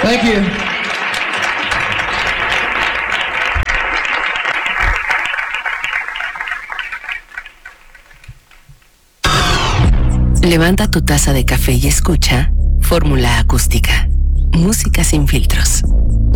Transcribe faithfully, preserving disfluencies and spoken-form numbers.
Thank you. Levanta tu taza de café y escucha Fórmula Acústica. Música sin filtros.